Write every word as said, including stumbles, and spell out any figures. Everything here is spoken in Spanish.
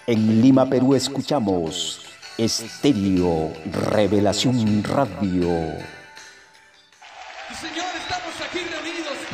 En Lima, Perú, escuchamos Estéreo Revelación Radio. Señor, estamos aquí reunidos